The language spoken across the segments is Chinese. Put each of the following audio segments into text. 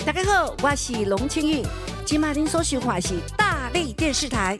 大家好，我是龙清玉，今麦您所收看的是大力电视台。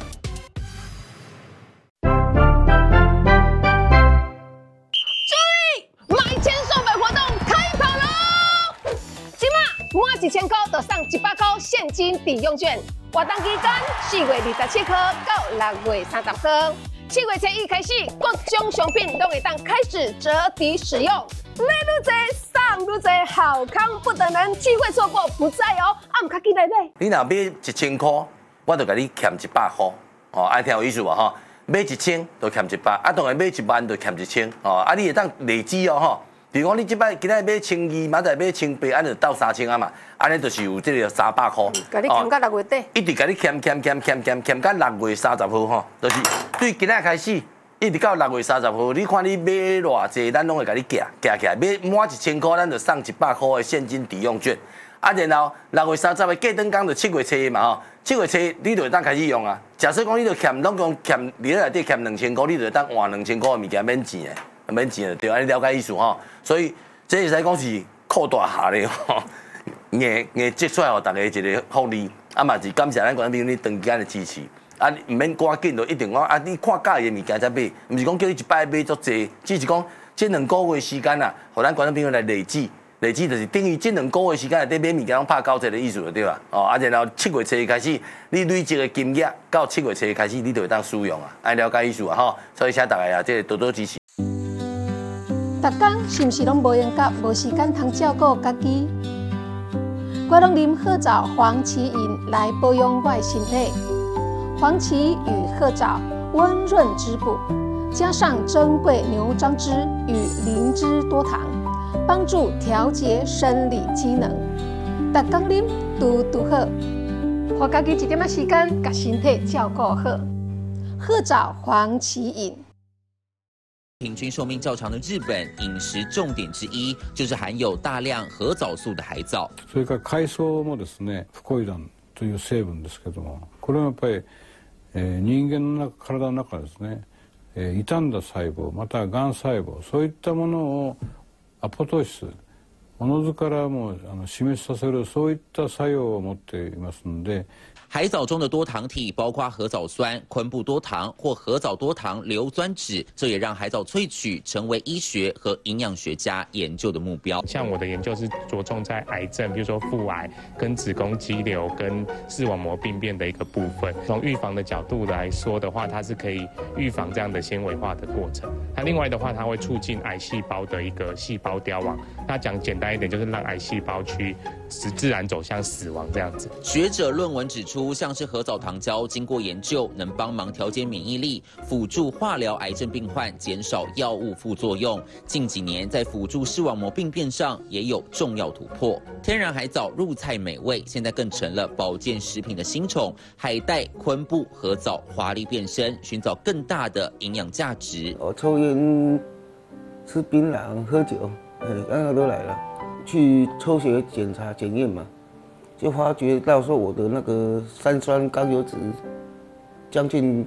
买千送百活动开跑喽！今麦满1000块就送100块现金抵用券，活动期间4月27号到6月30号，7月初1开始，各种商品都会当开始折抵使用。买愈多送愈多，好康不等人，机会错过不再哦！唔卡记来买。 你若买1000块，我就给你欠100块，哦，爱听有意思无吼？买1000就欠100，啊，当然买1万就欠1000，哦，啊，你会当累积哦吼。比如讲，你即摆今仔买1200，明仔买1800，安就到3000啊嘛，安尼就是有这个300块。 甲你欠到6月底， 一直甲你欠到6月30号吼，就是对今仔开始。一直到6月30号，你看你买偌济，咱拢会甲你夹起来。买满1000块，咱就送100块的现金抵用券。啊，然后6月30号过灯工就7月初嘛吼，7月初你就会当开始用啊。假设讲你就欠拢讲欠你内底欠2000块，你就会当换2000块的物件免钱的，免钱的，对，安尼了解意思吼。所以这会使讲是扩大下咧吼，硬积出来，互大家一个福利。啊嘛是感谢咱观众朋友你长期的支持。啊，唔免赶紧就一定讲啊！你看介意的物件才买，唔是讲叫你一摆买足济，只是讲这2个月时间啊，互咱观众朋友来累积，就是等于这2个月时间内底买物件拢拍90%的意思就对啦。哦，啊，然后7月初开始，你累积的金额到7月初开始，你就会当使用啊，爱了解意思啊吼。所以请大家啊，这多多支持。 逐工是毋是拢无闲甲，无时间通照顾家己？我拢啉褐藻黄芪饮来保养我的身体。黄芪与褐藻温润滋补，加上珍贵牛樟汁与灵芝多糖，帮助调节生理机能。逐工啉拄好，花家己一点仔时间，甲身体照顾好。褐藻黄芪饮。 平均寿命较长的日本，饮食重点之一就是含有大量褐藻素的海藻。 それから海藻もですね、フコイダンという成分ですけども、これはやっぱり人間の体の中ですね、傷んだ細胞またはがん細胞そういったものをアポトーシスおのずからも死滅させるそういった作用を持っていますので。 海藻中的多糖体包括褐藻酸、昆布多糖或褐藻多糖硫酸酯，这也让海藻萃取成为医学和营养学家研究的目标。 像我的研究是着重在癌症，比如说腹癌、跟子宫肌瘤、跟视网膜病变的一个部分。从预防的角度来说的话，它是可以预防这样的纤维化的过程。那另外的话，它会促进癌细胞的一个细胞凋亡。那讲简单一点，就是让癌细胞去自然走向死亡这样子。 学者论文指出，像是褐藻糖胶经过研究，能帮忙调节免疫力，辅助化疗癌症病患减少药物副作用。近几年在辅助视网膜病变上也有重要突破。天然海藻入菜美味，现在更成了保健食品的新宠。海带、昆布、褐藻华丽变身，寻找更大的营养价值。 我抽烟、吃槟榔、喝酒，刚刚都来了。去抽血检查检验嘛，就发觉到说我的那个三酸甘油酯将近